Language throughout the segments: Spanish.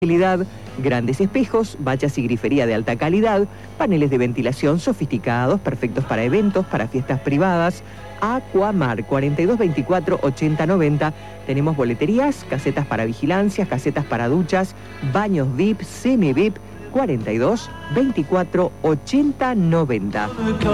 Grandes espejos, vallas y grifería de alta calidad, paneles de ventilación sofisticados, perfectos para eventos, para fiestas privadas. Aquamar, 4224-8090. Tenemos boleterías, casetas para vigilancia, casetas para duchas, baños VIP, semi-VIP, 4224-8090.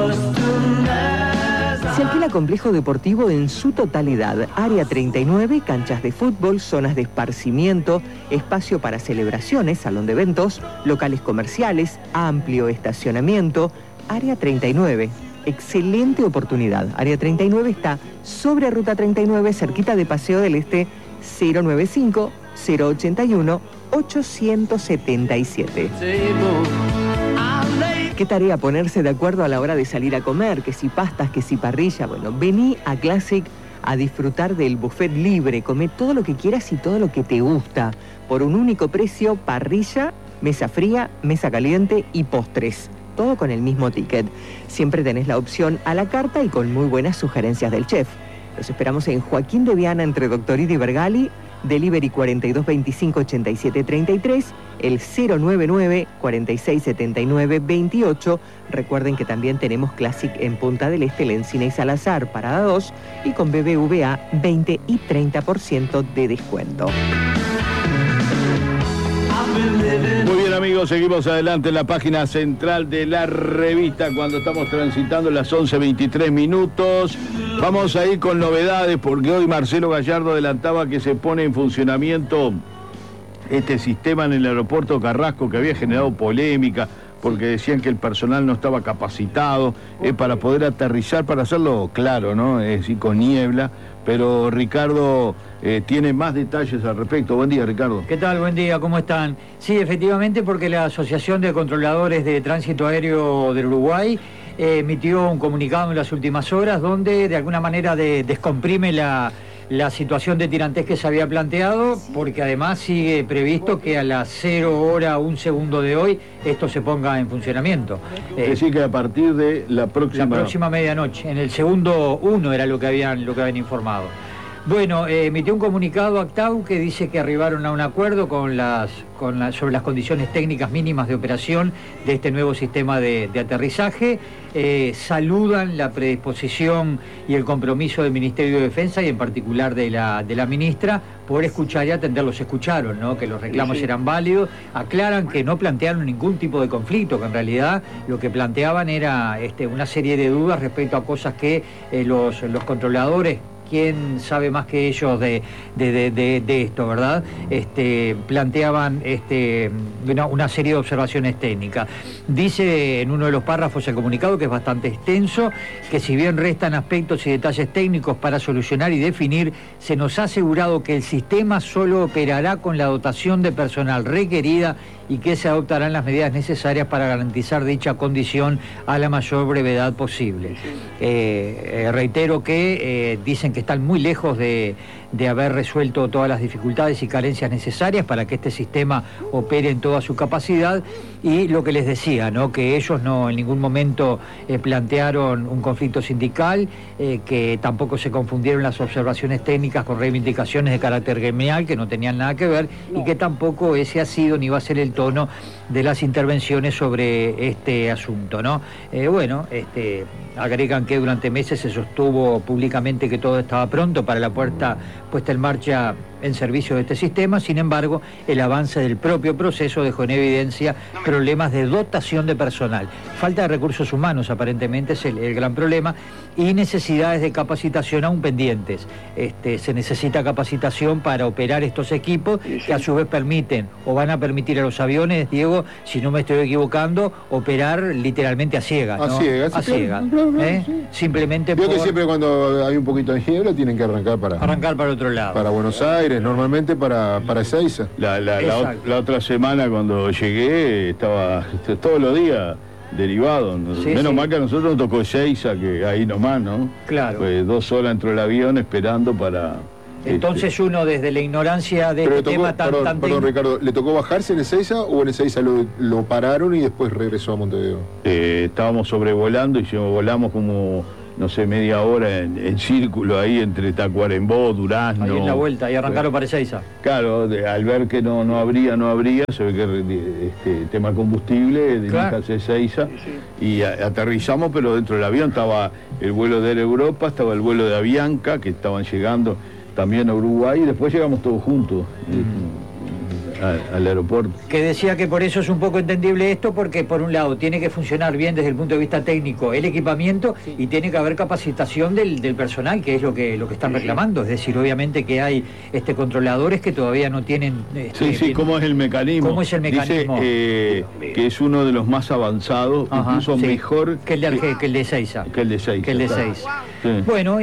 Se alquila complejo deportivo en su totalidad, área 39, canchas de fútbol, zonas de esparcimiento, espacio para celebraciones, salón de eventos, locales comerciales, amplio estacionamiento, área 39. Excelente oportunidad. Área 39 está sobre Ruta 39, cerquita de Paseo del Este, 095-081-877. ¿Qué tarea ponerse de acuerdo a la hora de salir a comer? Que si pastas, que si parrilla. Bueno, vení a Classic a disfrutar del buffet libre. Come todo lo que quieras y todo lo que te gusta. Por un único precio, parrilla, mesa fría, mesa caliente y postres. Todo con el mismo ticket. Siempre tenés la opción a la carta y con muy buenas sugerencias del chef. Los esperamos en Joaquín de Viana, entre Doctorito y Bergali. Delivery 4225-8733, el 099-4679-28. Recuerden que también tenemos Classic en Punta del Este, Lencina y Salazar, parada 2, y con BBVA 20 y 30% de descuento. Muy bien, amigos, seguimos adelante en la página central de la revista cuando estamos transitando las 11:23 minutos. Vamos a ir con novedades porque hoy Marcelo Gallardo adelantaba que se pone en funcionamiento este sistema en el aeropuerto Carrasco que había generado polémica porque decían que el personal no estaba capacitado para poder aterrizar, para hacerlo claro, ¿no? Es decir, con niebla. Pero Ricardo tiene más detalles al respecto. Buen día, Ricardo. ¿Qué tal? Buen día, ¿cómo están? Sí, efectivamente, porque la Asociación de Controladores de Tránsito Aéreo del Uruguay emitió un comunicado en las últimas horas donde de alguna manera descomprime la situación de tirantez que se había planteado, porque además sigue previsto que a las 0 hora 1 segundo de hoy esto se ponga en funcionamiento. Es decir, que a partir de la próxima medianoche, en el segundo 1 era lo que habían informado. Bueno, emitió un comunicado ACTAU que dice que arribaron a un acuerdo sobre las condiciones técnicas mínimas de operación de este nuevo sistema de aterrizaje. Saludan la predisposición y el compromiso del Ministerio de Defensa y en particular de la ministra por escuchar y atender. Los escucharon, ¿no? Que los reclamos eran válidos. Aclaran que no plantearon ningún tipo de conflicto, que en realidad lo que planteaban era una serie de dudas respecto a cosas que los controladores, quién sabe más que ellos de esto, ¿verdad? Planteaban una serie de observaciones técnicas. Dice en uno de los párrafos el comunicado, que es bastante extenso, que si bien restan aspectos y detalles técnicos para solucionar y definir, se nos ha asegurado que el sistema solo operará con la dotación de personal requerida y que se adoptarán las medidas necesarias para garantizar dicha condición a la mayor brevedad posible. Reitero que dicen que están muy lejos de haber resuelto todas las dificultades y carencias necesarias para que este sistema opere en toda su capacidad, y lo que les decía, ¿no? Que ellos no en ningún momento plantearon un conflicto sindical, que tampoco se confundieron las observaciones técnicas con reivindicaciones de carácter gremial que no tenían nada que ver, y que tampoco ese ha sido ni va a ser el tono de las intervenciones sobre este asunto, ¿no? Agregan que durante meses se sostuvo públicamente que todo estaba pronto para la puesta en marcha en servicio de este sistema. Sin embargo, el avance del propio proceso dejó en evidencia problemas de dotación de personal. Falta de recursos humanos, aparentemente, es el gran problema, y necesidades de capacitación aún pendientes. Se necesita capacitación para operar estos equipos, que a su vez permiten, o van a permitir a los aviones, Diego, si no me estoy equivocando, operar literalmente a ciegas, ¿no? A ciegas. Sí. Simplemente Veo que siempre cuando hay un poquito de niebla tienen que arrancar para otro lado. Para Buenos Aires, normalmente para Ezeiza. La otra semana cuando llegué estaba todos los días derivado. Menos mal que a nosotros nos tocó Ezeiza, que ahí nomás, ¿no? Claro. Pues 2 horas dentro del avión esperando para... Entonces uno desde la ignorancia de este tema tan... Perdón, Ricardo, ¿le tocó bajarse en Ezeiza o en Ezeiza lo pararon y después regresó a Montevideo? Estábamos sobrevolando y volamos como no sé, media hora en círculo ahí entre Tacuarembó, Durazno. Ahí en la vuelta, y arrancaron para Ezeiza. Claro, al ver que no habría, se ve que tema combustible, de Claro. Ezeiza, y aterrizamos, pero dentro del avión estaba el vuelo de Air Europa, estaba el vuelo de Avianca, que estaban llegando también a Uruguay, y después llegamos todos juntos al aeropuerto. Que decía que por eso es un poco entendible esto, porque por un lado tiene que funcionar bien desde el punto de vista técnico el equipamiento, y tiene que haber capacitación del personal, que es lo que están reclamando. Es decir, obviamente que hay controladores que todavía no tienen... Sí, ¿cómo es el mecanismo? ¿Cómo es el mecanismo? Dice que es uno de los más avanzados, incluso mejor que el de Ezeiza. Que el de Ezeiza. Que el de Ezeiza. Sí. Bueno,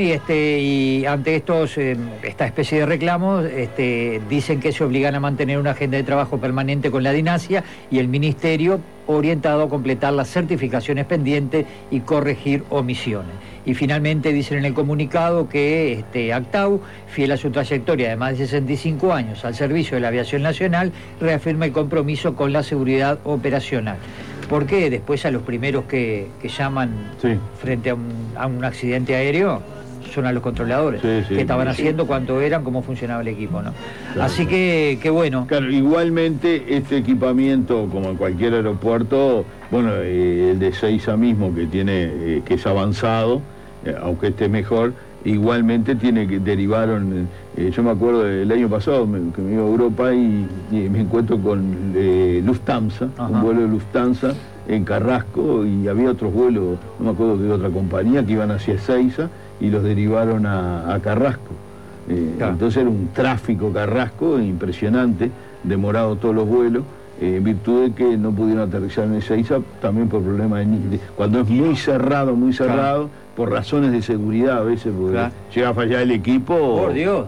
y ante esta especie de reclamos, dicen que se obligan a mantener una agenda de trabajo permanente con la DINASIA y el Ministerio, orientado a completar las certificaciones pendientes y corregir omisiones. Y finalmente dicen en el comunicado que ACTAU, fiel a su trayectoria de más de 65 años al servicio de la aviación nacional, reafirma el compromiso con la seguridad operacional. Porque después a los primeros que llaman frente a un accidente aéreo son a los controladores, qué estaban haciendo, cuánto eran, cómo funcionaba el equipo, ¿no? Claro. Así que bueno. Claro, igualmente este equipamiento, como en cualquier aeropuerto, bueno, el de Ezeiza mismo, que tiene, que es avanzado, aunque esté mejor, igualmente derivaron, yo me acuerdo del año pasado que me iba a Europa y me encuentro con Lufthansa, un vuelo de Lufthansa en Carrasco, y había otros vuelos, no me acuerdo qué otra compañía, que iban hacia Ezeiza y los derivaron a Carrasco. Claro. Entonces era un tráfico Carrasco impresionante, demorado todos los vuelos, en virtud de que no pudieron aterrizar en Ezeiza, también por problemas cuando es muy cerrado, claro, por razones de seguridad a veces, porque llega a fallar el equipo. Por Dios.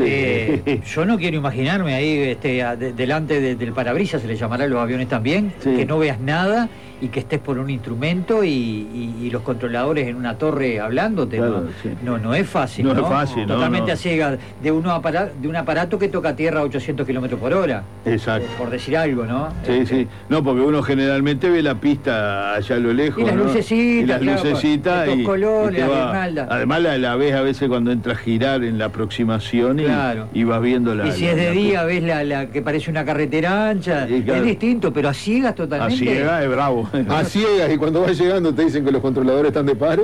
Yo no quiero imaginarme ahí delante del parabrisas, se le llamará a los aviones también, que no veas nada y que estés por un instrumento y los controladores en una torre hablándote. Claro, no es fácil. No es fácil, totalmente a ciegas de un aparato que toca tierra a 800 kilómetros por hora. Exacto. Por decir algo, ¿no? Sí. No, porque uno generalmente ve la pista allá a lo lejos. Y las lucecitas, y los colores, la guirnalda. Además la ves a veces cuando entras a girar en la aproximación y vas viendo la... Y si es de día ves la que parece una carretera ancha, es distinto, pero a ciegas totalmente. A ciegas es bravo. A ciegas, y cuando vas llegando te dicen que los controladores están de paro.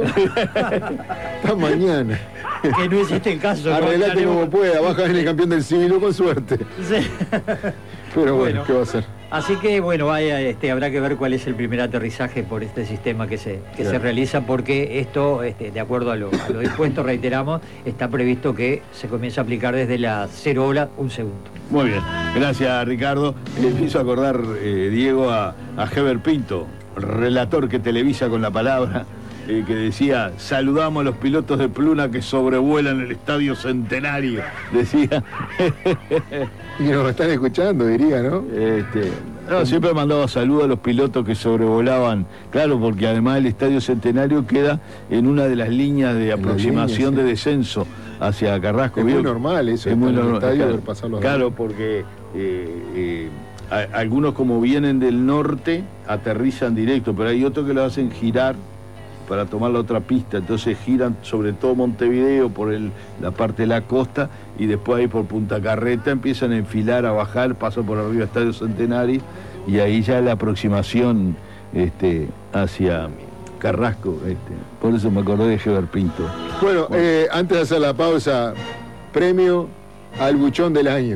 Está mañana. Que no es el caso. Arreglate como pueda, bajas en el campeón del siglo con suerte. Sí. Pero bueno, ¿qué va a hacer? Así que bueno, habrá que ver cuál es el primer aterrizaje por este sistema que se realiza, porque esto, de acuerdo a lo dispuesto, reiteramos, está previsto que se comience a aplicar desde las 0 horas 1 segundo. Muy bien, gracias Ricardo. Le hizo acordar, Diego, a Heber Pinto, relator que televisa con la palabra, que decía: saludamos a los pilotos de Pluna que sobrevuelan el Estadio Centenario, decía. Y nos están escuchando, diría, ¿no? No, siempre mandaba saludos a los pilotos que sobrevolaban, claro, porque además el Estadio Centenario queda en una de las líneas de aproximación de descenso hacia Carrasco. Es muy normal eso, es muy normal, claro, porque algunos, como vienen del norte, aterrizan directo, pero hay otros que lo hacen girar para tomar la otra pista, entonces giran sobre todo Montevideo por la parte de la costa, y después ahí por Punta Carreta empiezan a enfilar, a bajar, pasan por arriba Estadio Centenario, y ahí ya la aproximación hacia Carrasco. Por eso me acordé de Heber Pinto. Bueno, antes de hacer la pausa, premio al buchón del año.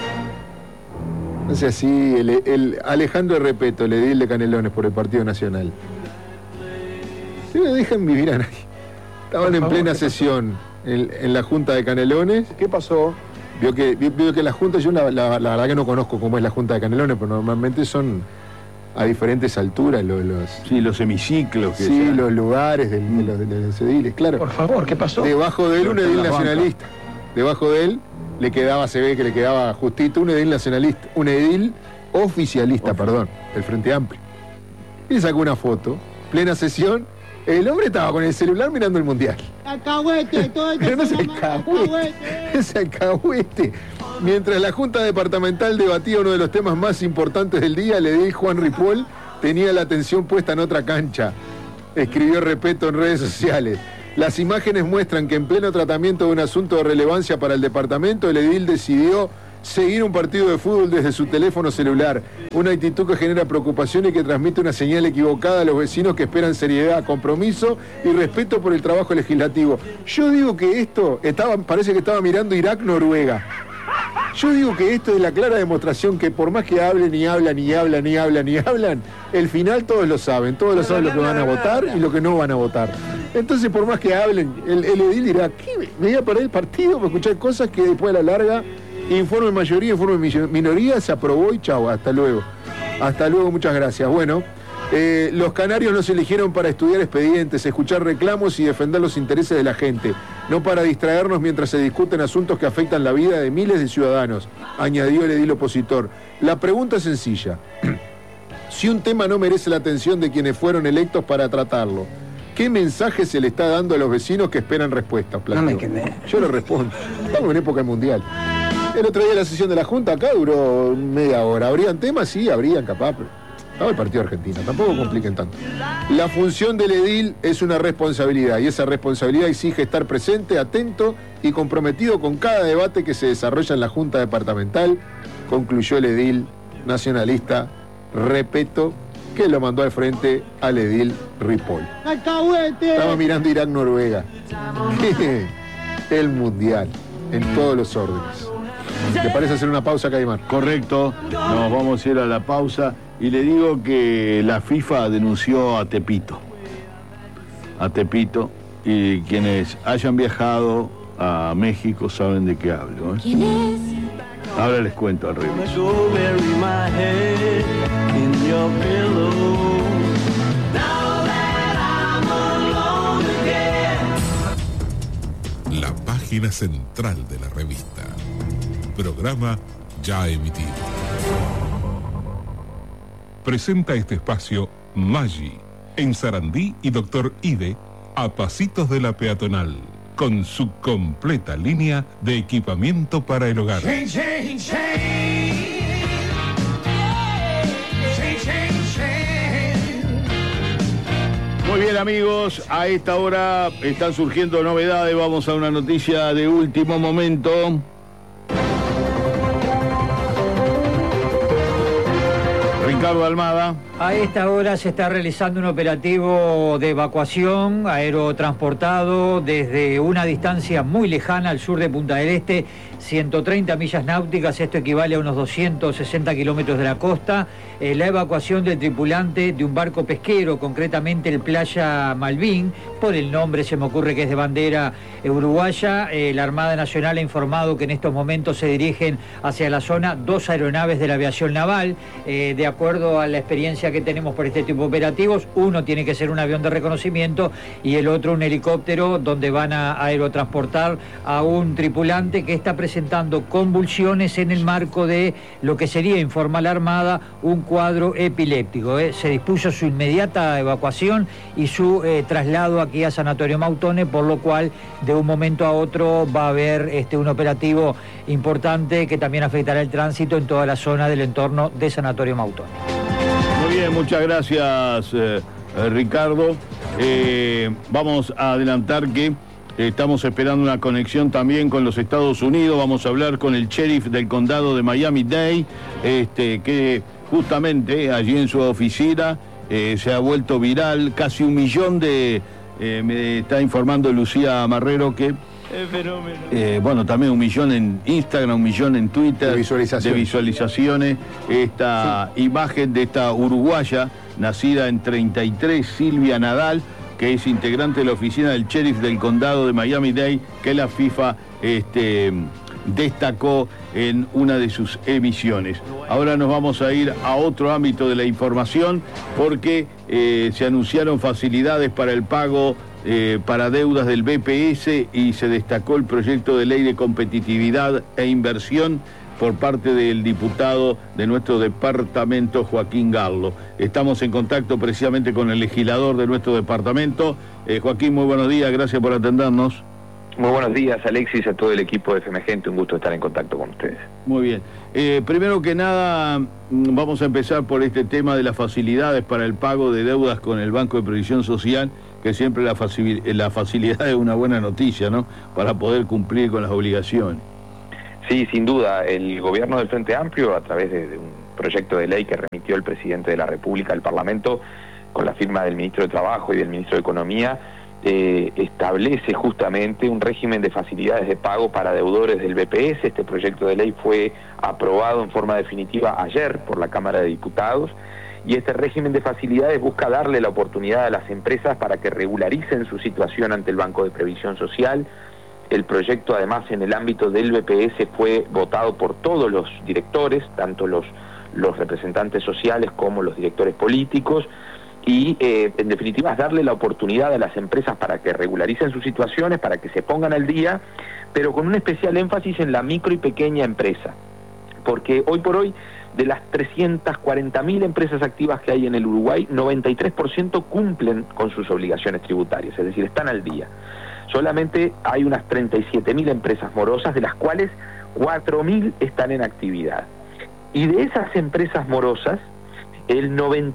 No sé si el Alejandro Repeto, el edil de Canelones por el Partido Nacional. No me dejan vivir a nadie. Estaban en plena sesión en la Junta de Canelones. ¿Qué pasó? Vio que la Junta, yo la verdad que no conozco cómo es la Junta de Canelones, pero normalmente son a diferentes alturas los hemiciclos. Los lugares de los ediles, claro. Por favor, ¿qué pasó? Debajo de él un edil nacionalista. Debajo de él se ve que le quedaba justito un edil nacionalista, un edil oficialista, del Frente Amplio. Y le sacó una foto, plena sesión. El hombre estaba con el celular mirando el mundial. Alcahuete, todo esto. Pero no es alcahuete. Es alcahuete. Mientras la Junta Departamental debatía uno de los temas más importantes del día, el edil Juan Ripoll tenía la atención puesta en otra cancha. Escribió Repeto en redes sociales. Las imágenes muestran que en pleno tratamiento de un asunto de relevancia para el departamento, el edil decidió seguir un partido de fútbol desde su teléfono celular. Una actitud que genera preocupación y que transmite una señal equivocada a los vecinos que esperan seriedad, compromiso y respeto por el trabajo legislativo. Yo digo que esto, parece que estaba mirando Irak-Noruega. Yo digo que esto es la clara demostración que por más que hablen y hablan, el final todos lo saben lo que van a votar y lo que no van a votar. Entonces por más que hablen, el edil dirá, ¿qué? Me voy a perder el partido para escuchar cosas que después a la larga, informe mayoría, informe minoría, se aprobó y chau, hasta luego. Hasta luego, muchas gracias. Bueno, los canarios nos eligieron para estudiar expedientes, escuchar reclamos y defender los intereses de la gente, no para distraernos mientras se discuten asuntos que afectan la vida de miles de ciudadanos, añadió el edil opositor. La pregunta es sencilla. Si un tema no merece la atención de quienes fueron electos para tratarlo, ¿qué mensaje se le está dando a los vecinos que esperan respuestas? No me quemé. Yo le respondo. Estamos en época mundial. El otro día la sesión de la Junta acá duró media hora. ¿Habrían temas? Sí, habrían, capaz, pero estaba el partido argentino. Tampoco compliquen tanto. La función del edil es una responsabilidad y esa responsabilidad exige estar presente, atento y comprometido con cada debate que se desarrolla en la Junta Departamental, concluyó el edil nacionalista Repeto, que lo mandó al frente al edil Ripoll. Estaba mirando Irak-Noruega. El mundial, en todos los órdenes. ¿Te parece hacer una pausa, Caimán? Correcto, nos vamos a ir a la pausa y le digo que la FIFA denunció a Tepito, y quienes hayan viajado a México saben de qué hablo, ¿eh? ¿Quién es? Ahora les cuento al revés. La página central de la revista. Programa ya emitido. Presenta este espacio Maggi, en Sarandí y Doctor Ide, a pasitos de la peatonal, con su completa línea de equipamiento para el hogar. Muy bien, amigos, a esta hora están surgiendo novedades. Vamos a una noticia de último momento. Ricardo Almada. A esta hora se está realizando un operativo de evacuación aerotransportado desde una distancia muy lejana al sur de Punta del Este, 130 millas náuticas, esto equivale a unos 260 kilómetros de la costa. La evacuación del tripulante de un barco pesquero, concretamente el Playa Malvin, por el nombre se me ocurre que es de bandera uruguaya. La Armada Nacional ha informado que en estos momentos se dirigen hacia la zona 2 aeronaves de la aviación naval. De acuerdo a la experiencia que tenemos por este tipo de operativos, uno tiene que ser un avión de reconocimiento y el otro un helicóptero, donde van a aerotransportar a un tripulante que está presentando convulsiones en el marco de lo que sería, informa la Armada, un cuadro epiléptico. Se dispuso su inmediata evacuación y su traslado aquí a Sanatorio Mautone, por lo cual de un momento a otro va a haber un operativo importante que también afectará el tránsito en toda la zona del entorno de Sanatorio Mautone. Muy bien, muchas gracias, Ricardo. Vamos a adelantar que estamos esperando una conexión también con los Estados Unidos. Vamos a hablar con el sheriff del condado de Miami-Dade, que justamente allí en su oficina se ha vuelto viral. Casi 1 millón me está informando Lucía Marrero que... bueno, también 1 millón en Instagram, 1 millón en Twitter de visualizaciones. Esta imagen de esta uruguaya, nacida en 33, Silvia Nadal, que es integrante de la oficina del sheriff del condado de Miami-Dade, que la FIFA destacó en una de sus emisiones. Ahora nos vamos a ir a otro ámbito de la información, porque se anunciaron facilidades para el pago para deudas del BPS y se destacó el proyecto de ley de competitividad e inversión por parte del diputado de nuestro departamento, Joaquín Garlo. Estamos en contacto precisamente con el legislador de nuestro departamento. Joaquín, muy buenos días, gracias por atendernos. Muy buenos días, Alexis, a todo el equipo de FM Gente, un gusto estar en contacto con ustedes. Muy bien. Primero que nada, vamos a empezar por este tema de las facilidades para el pago de deudas con el Banco de Previsión Social, que siempre la facilidad es una buena noticia, ¿no? Para poder cumplir con las obligaciones. Sí, sin duda, el gobierno del Frente Amplio, a través de un proyecto de ley que remitió el presidente de la República al Parlamento, con la firma del ministro de Trabajo y del ministro de Economía, establece justamente un régimen de facilidades de pago para deudores del BPS. Este proyecto de ley fue aprobado en forma definitiva ayer por la Cámara de Diputados, y este régimen de facilidades busca darle la oportunidad a las empresas para que regularicen su situación ante el Banco de Previsión Social. El proyecto, además, en el ámbito del BPS fue votado por todos los directores, tanto los representantes sociales como los directores políticos, y en definitiva es darle la oportunidad a las empresas para que regularicen sus situaciones, para que se pongan al día, pero con un especial énfasis en la micro y pequeña empresa, porque hoy por hoy, de las 340.000 empresas activas que hay en el Uruguay, 93% cumplen con sus obligaciones tributarias, es decir, están al día. Solamente hay unas 37.000 empresas morosas, de las cuales 4.000 están en actividad. Y de esas empresas morosas, el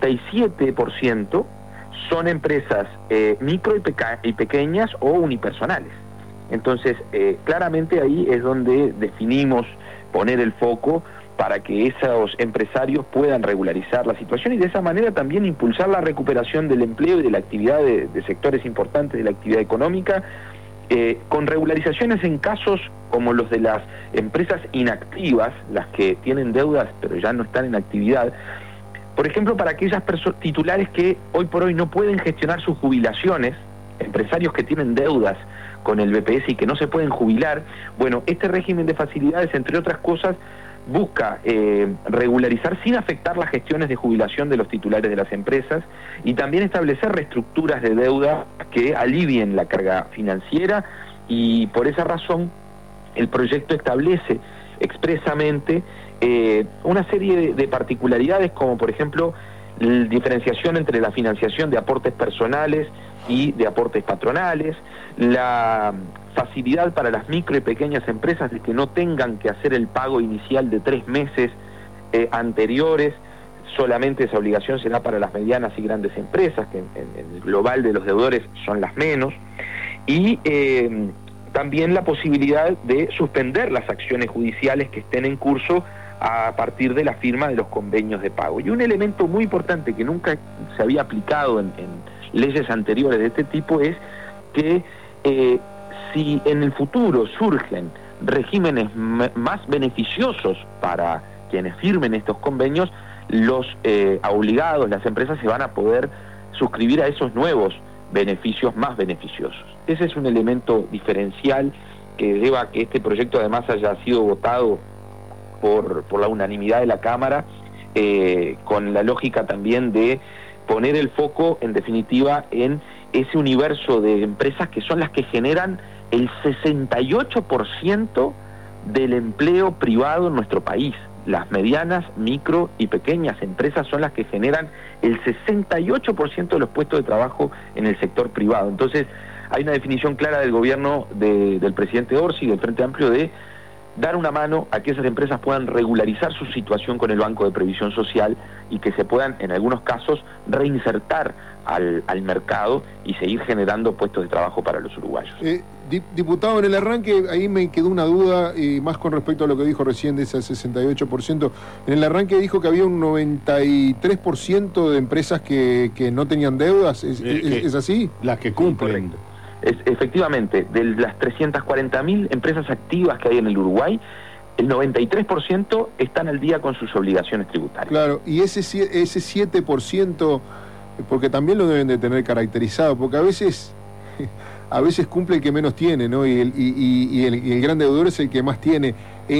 97% son empresas micro y pequeñas o unipersonales. Entonces, claramente ahí es donde definimos poner el foco para que esos empresarios puedan regularizar la situación y de esa manera también impulsar la recuperación del empleo y de la actividad de sectores importantes de la actividad económica, con regularizaciones en casos como los de las empresas inactivas, las que tienen deudas pero ya no están en actividad. Por ejemplo, para aquellas titulares que hoy por hoy no pueden gestionar sus jubilaciones, empresarios que tienen deudas con el BPS y que no se pueden jubilar, bueno, este régimen de facilidades, entre otras cosas, busca regularizar sin afectar las gestiones de jubilación de los titulares de las empresas y también establecer reestructuras de deuda que alivien la carga financiera, y por esa razón el proyecto establece expresamente una serie de particularidades, como por ejemplo la diferenciación entre la financiación de aportes personales y de aportes patronales, la facilidad para las micro y pequeñas empresas de que no tengan que hacer el pago inicial de 3 meses anteriores. Solamente esa obligación será para las medianas y grandes empresas, que en el global de los deudores son las menos, y también la posibilidad de suspender las acciones judiciales que estén en curso a partir de la firma de los convenios de pago. Y un elemento muy importante que nunca se había aplicado en leyes anteriores de este tipo es que si en el futuro surgen regímenes más beneficiosos para quienes firmen estos convenios, los obligados, las empresas, se van a poder suscribir a esos nuevos beneficios más beneficiosos. Ese es un elemento diferencial que lleva a que este proyecto además haya sido votado por la unanimidad de la Cámara, con la lógica también de poner el foco, en definitiva, en ese universo de empresas que son las que generan el 68% del empleo privado en nuestro país. Las medianas, micro y pequeñas empresas son las que generan el 68% de los puestos de trabajo en el sector privado. Entonces, hay una definición clara del gobierno del presidente Orsi y del Frente Amplio de dar una mano a que esas empresas puedan regularizar su situación con el Banco de Previsión Social y que se puedan, en algunos casos, reinsertar al mercado y seguir generando puestos de trabajo para los uruguayos. Diputado, en el arranque ahí me quedó una duda, más con respecto a lo que dijo recién de ese 68%. En el arranque dijo que había un 93% de empresas que no tenían deudas. ¿Es así? Las que cumplen. Correcto. Efectivamente, de las 340.000 empresas activas que hay en el Uruguay, el 93% están al día con sus obligaciones tributarias. Claro, y ese 7%, porque también lo deben de tener caracterizado, porque a veces cumple el que menos tiene, ¿no? Y el gran deudor es el que más tiene.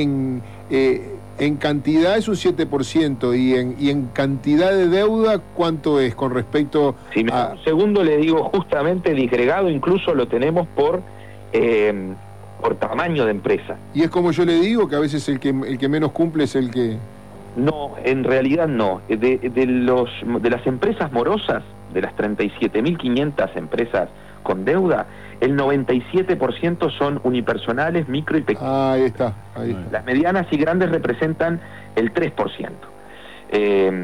En cantidad es un 7%, y en cantidad de deuda, ¿cuánto es con respecto a...? Un segundo le digo, justamente disgregado incluso lo tenemos por tamaño de empresa. Y es como yo le digo, que a veces el que menos cumple es el que... No, en realidad no. De las empresas morosas, de las 37.500 empresas con deuda, el 97% son unipersonales, micro y pequeñas. Ahí está. Ahí. Las medianas y grandes representan el 3%.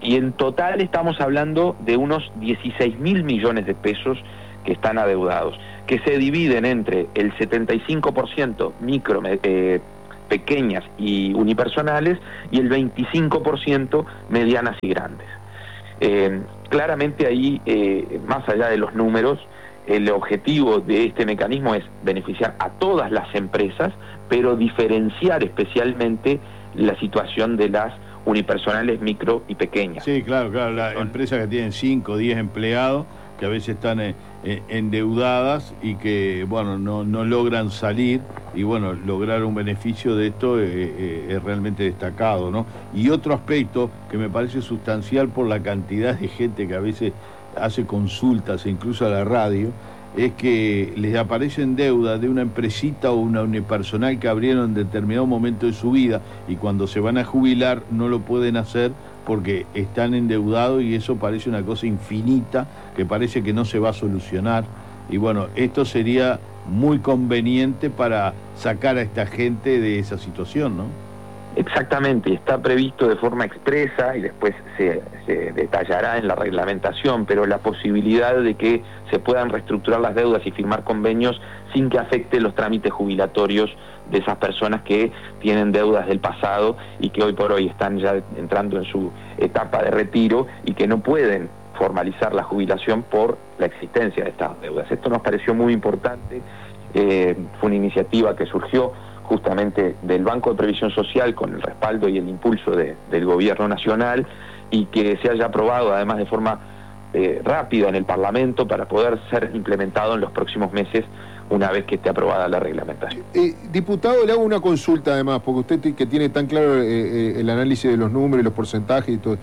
Y en total estamos hablando de unos 16.000 millones de pesos que están adeudados, que se dividen entre el 75% micro, pequeñas y unipersonales, y el 25% medianas y grandes. Claramente ahí, más allá de los números, el objetivo de este mecanismo es beneficiar a todas las empresas, pero diferenciar especialmente la situación de las unipersonales, micro y pequeñas. Sí, claro, las empresas que tienen 5 o 10 empleados, que a veces están endeudadas y que, bueno, no logran salir, y bueno, lograr un beneficio de esto es realmente destacado, ¿no? Y otro aspecto que me parece sustancial por la cantidad de gente que a veces hace consultas, e incluso a la radio, es que les aparecen deudas de una empresita o una unipersonal que abrieron en determinado momento de su vida, y cuando se van a jubilar no lo pueden hacer porque están endeudados, y eso parece una cosa infinita que parece que no se va a solucionar. Y bueno, esto sería muy conveniente para sacar a esta gente de esa situación, ¿no? Exactamente, está previsto de forma expresa y después se detallará en la reglamentación, pero la posibilidad de que se puedan reestructurar las deudas y firmar convenios sin que afecte los trámites jubilatorios de esas personas que tienen deudas del pasado y que hoy por hoy están ya entrando en su etapa de retiro y que no pueden formalizar la jubilación por la existencia de estas deudas. Esto nos pareció muy importante, fue una iniciativa que surgió justamente del Banco de Previsión Social con el respaldo y el impulso del Gobierno Nacional, y que se haya aprobado además de forma rápida en el Parlamento para poder ser implementado en los próximos meses una vez que esté aprobada la reglamentación. Diputado, le hago una consulta además, porque usted que tiene tan claro el análisis de los números y los porcentajes y todo.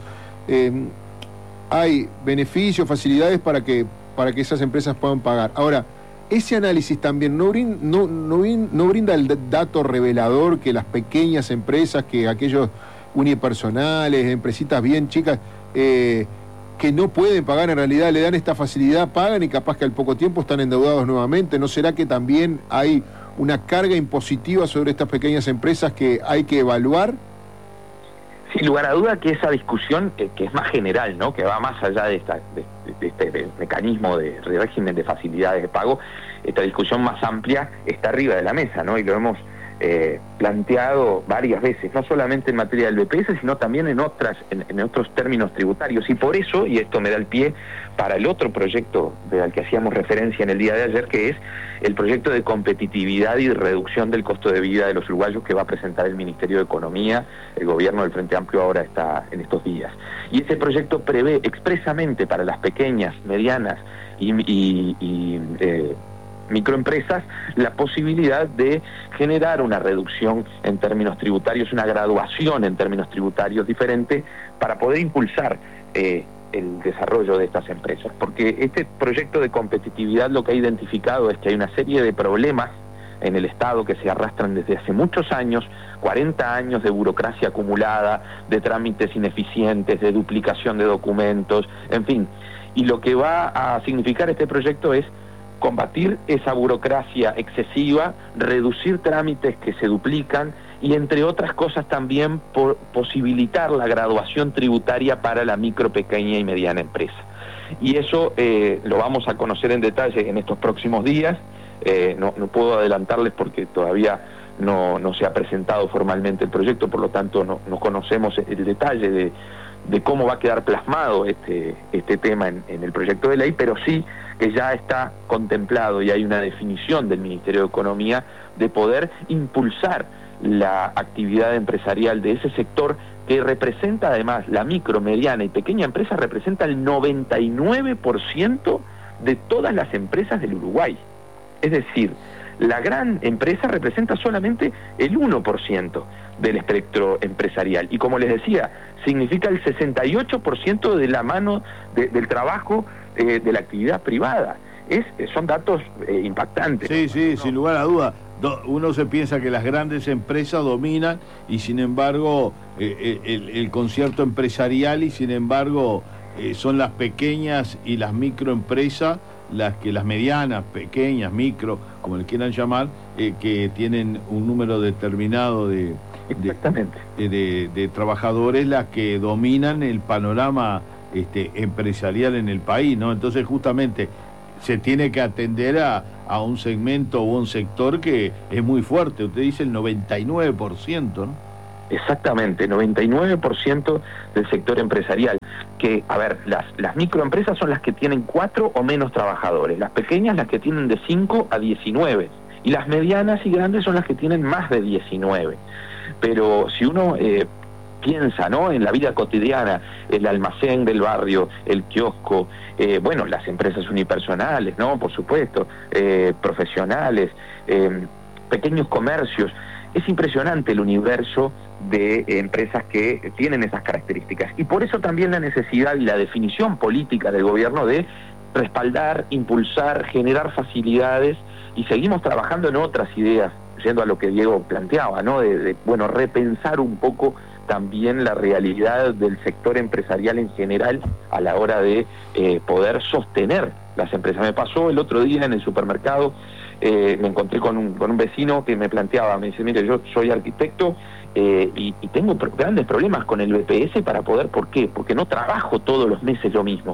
Hay beneficios, facilidades para que esas empresas puedan pagar. Ahora, ese análisis también no brinda el dato revelador que las pequeñas empresas, que aquellos unipersonales, empresitas bien chicas, que no pueden pagar, en realidad le dan esta facilidad, pagan, y capaz que al poco tiempo están endeudados nuevamente. ¿No será que también hay una carga impositiva sobre estas pequeñas empresas que hay que evaluar? Sin lugar a duda que esa discusión, que es más general, ¿no?, que va más allá de este mecanismo de régimen de facilidades de pago, esta discusión más amplia está arriba de la mesa, ¿no? Y lo hemos planteado varias veces, no solamente en materia del BPS, sino también en otros términos tributarios. Y por eso, y esto me da el pie para el otro proyecto al que hacíamos referencia en el día de ayer, que es el proyecto de competitividad y de reducción del costo de vida de los uruguayos, que va a presentar el Ministerio de Economía. El gobierno del Frente Amplio ahora está en estos días. Y ese proyecto prevé expresamente para las pequeñas, medianas y microempresas la posibilidad de generar una reducción en términos tributarios, una graduación en términos tributarios diferente para poder impulsar el desarrollo de estas empresas. Porque este proyecto de competitividad lo que ha identificado es que hay una serie de problemas en el Estado que se arrastran desde hace muchos años, 40 años de burocracia acumulada, de trámites ineficientes, de duplicación de documentos, en fin. Y lo que va a significar este proyecto es combatir esa burocracia excesiva, reducir trámites que se duplican y, entre otras cosas, también posibilitar la graduación tributaria para la micro, pequeña y mediana empresa. Y eso lo vamos a conocer en detalle en estos próximos días. No puedo adelantarles porque todavía no se ha presentado formalmente el proyecto, por lo tanto no conocemos el detalle de cómo va a quedar plasmado este tema en el proyecto de ley, pero sí que ya está contemplado y hay una definición del Ministerio de Economía de poder impulsar la actividad empresarial de ese sector, que representa además, la micro, mediana y pequeña empresa representa el 99% de todas las empresas del Uruguay. Es decir, la gran empresa representa solamente el 1% del espectro empresarial. Y como les decía, significa el 68% de la mano del trabajo de la actividad privada. Son datos impactantes. Sí, sin lugar a duda. Uno se piensa que las grandes empresas dominan y sin embargo el concierto empresarial, y sin embargo son las pequeñas y las microempresas las medianas, pequeñas, micro, como le quieran llamar, que tienen un número determinado de Exactamente. de trabajadores las que dominan el panorama empresarial en el país, ¿no? Entonces justamente se tiene que atender a un segmento o un sector que es muy fuerte. Usted dice el 99%, ¿no? Exactamente, 99% del sector empresarial. Que, a ver, las microempresas son las que tienen 4 o menos trabajadores, las pequeñas las que tienen de 5 a 19, y las medianas y grandes son las que tienen más de 19. Pero si uno piensa, ¿no?, en la vida cotidiana, el almacén del barrio, el kiosco, bueno, las empresas unipersonales, ¿no?, por supuesto, profesionales, pequeños comercios, es impresionante el universo de empresas que tienen esas características. Y por eso también la necesidad y la definición política del gobierno de respaldar, impulsar, generar facilidades, y seguimos trabajando en otras ideas, yendo a lo que Diego planteaba, ¿no?, de repensar un poco también la realidad del sector empresarial en general a la hora de poder sostener las empresas. Me pasó el otro día en el supermercado, me encontré con un vecino que me planteaba, me dice, mire, yo soy arquitecto y tengo grandes problemas con el BPS para poder, ¿por qué? Porque no trabajo todos los meses lo mismo.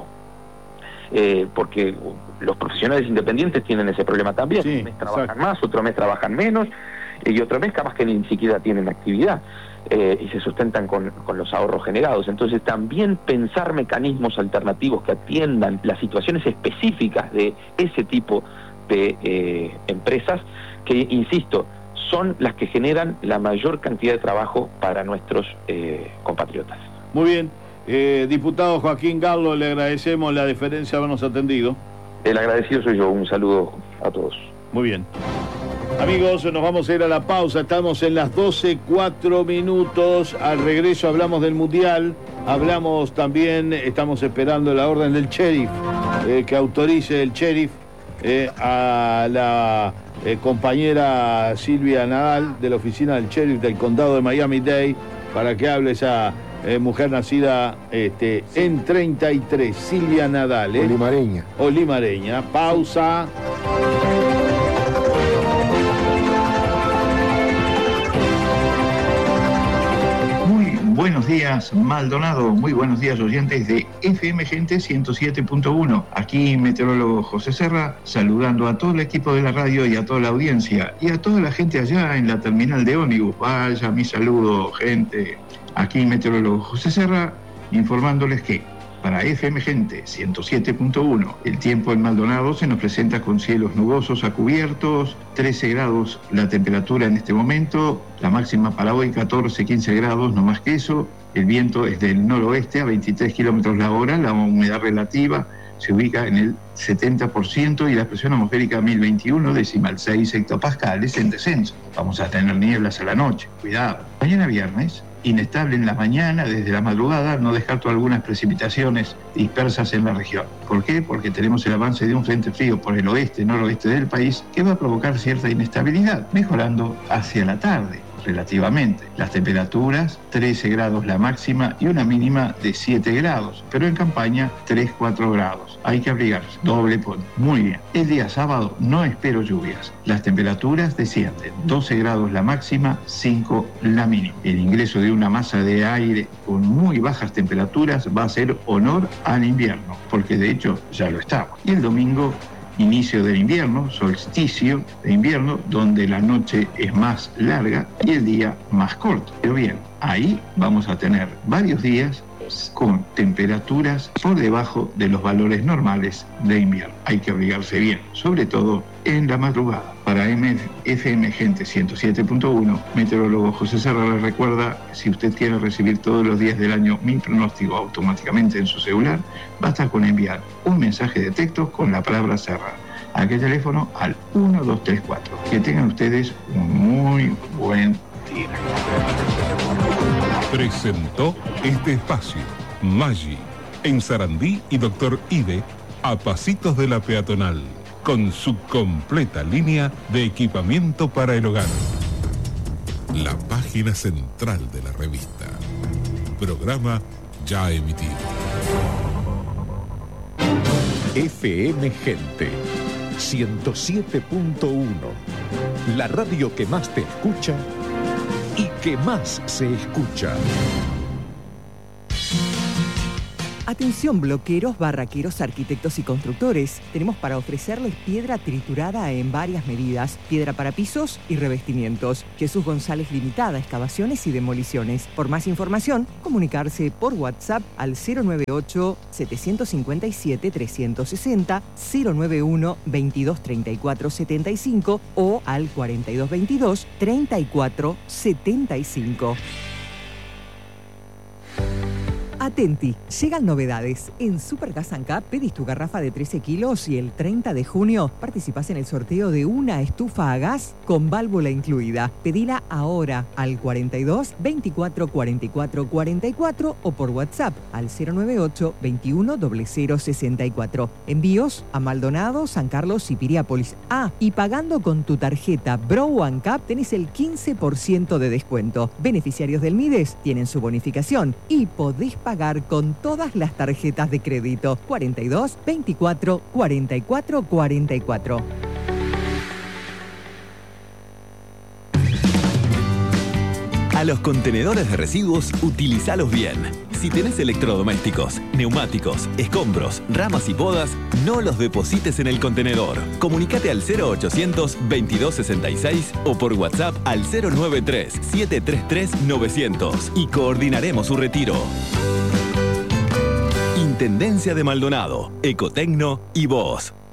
Porque los profesionales independientes tienen ese problema también. Sí, un mes trabajan más, otro mes trabajan menos, y otro mes capaz que ni siquiera tienen actividad, y se sustentan con los ahorros generados. Entonces también pensar mecanismos alternativos que atiendan las situaciones específicas de ese tipo de empresas, que, insisto, son las que generan la mayor cantidad de trabajo para nuestros compatriotas. Muy bien. Diputado Joaquín Gallo, le agradecemos la deferencia de habernos atendido. El agradecido soy yo. Un saludo a todos. Muy bien. Amigos, nos vamos a ir a la pausa. Estamos en las 12:04. Al regreso hablamos del Mundial. Hablamos también, estamos esperando la orden del sheriff, que autorice el sheriff a la compañera Silvia Nadal de la oficina del sheriff del condado de Miami-Dade para que hable esa mujer nacida en 33, Silvia Nadal. Olimareña. Pausa. Buenos días, Maldonado. Muy buenos días, oyentes de FM Gente 107.1. Aquí meteorólogo José Serra, saludando a todo el equipo de la radio y a toda la audiencia y a toda la gente allá en la terminal de ómnibus. Vaya mi saludo, gente. Aquí meteorólogo José Serra, informándoles que para FM Gente 107.1, el tiempo en Maldonado se nos presenta con cielos nubosos a cubiertos, 13 grados la temperatura en este momento, la máxima para hoy 14-15 grados, no más que eso. El viento es del noroeste a 23 kilómetros la hora, la humedad relativa se ubica en el 70% y la presión atmosférica 1021,6 hectopascales en descenso. Vamos a tener nieblas a la noche, cuidado. Mañana viernes, inestable en la mañana, desde la madrugada, no descarto algunas precipitaciones dispersas en la región. ¿Por qué? Porque tenemos el avance de un frente frío por el oeste-noroeste del país que va a provocar cierta inestabilidad, mejorando hacia la tarde relativamente. Las temperaturas, 13 grados la máxima y una mínima de 7 grados, pero en campaña 3-4 grados. Hay que abrigarse, doble pon. Muy bien. El día sábado no espero lluvias. Las temperaturas descienden, 12 grados la máxima, 5 la mínima. El ingreso de una masa de aire con muy bajas temperaturas va a hacer honor al invierno, porque de hecho ya lo estamos. Y el domingo, inicio del invierno, solsticio de invierno, donde la noche es más larga y el día más corto. Pero bien, ahí vamos a tener varios días con temperaturas por debajo de los valores normales de invierno. Hay que abrigarse bien, sobre todo en la madrugada. Para FM Gente 107.1, meteorólogo José Serra le recuerda que si usted quiere recibir todos los días del año mi pronóstico automáticamente en su celular, basta con enviar un mensaje de texto con la palabra Serra. ¿A qué teléfono? Al 1234. Que tengan ustedes un muy buen día. Presentó este espacio Maggi, en Sarandí y Doctor Ide, a pasitos de la peatonal, con su completa línea de equipamiento para el hogar. La página central de la revista. Programa ya emitido. FM Gente 107.1. La radio que más te escucha y que más se escucha. Atención bloqueros, barraqueros, arquitectos y constructores. Tenemos para ofrecerles piedra triturada en varias medidas, piedra para pisos y revestimientos. Jesús González Limitada, excavaciones y demoliciones. Por más información, comunicarse por WhatsApp al 098-757-360, 091-2234-75 o al 4222-3475. Atenti, llegan novedades. En Supergas Ancap pedís tu garrafa de 13 kilos y el 30 de junio participás en el sorteo de una estufa a gas con válvula incluida. Pedila ahora al 42 24 44 44 o por WhatsApp al 098 21 0064. Envíos a Maldonado, San Carlos y Piriápolis. Y pagando con tu tarjeta Bro Ancap tenés el 15% de descuento. Beneficiarios del MIDES tienen su bonificación y podés pagar con todas las tarjetas de crédito. 42 24 44 44. A los contenedores de residuos, utilizalos bien. Si tenés electrodomésticos, neumáticos, escombros, ramas y podas, no los deposites en el contenedor. Comunicate al 0800 2266 o por WhatsApp al 093 733 900 y coordinaremos su retiro. Intendencia de Maldonado, Ecotecno y vos.